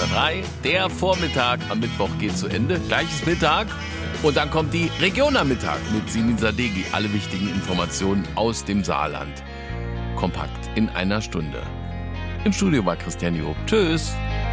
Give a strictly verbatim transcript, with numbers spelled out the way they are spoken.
drei. Der Vormittag am Mittwoch geht zu Ende. Gleiches Mittag. Und dann kommt die Region am Mittag mit Simin Sadeghi. Alle wichtigen Informationen aus dem Saarland. Kompakt in einer Stunde. Im Studio war Christian Job. Tschüss.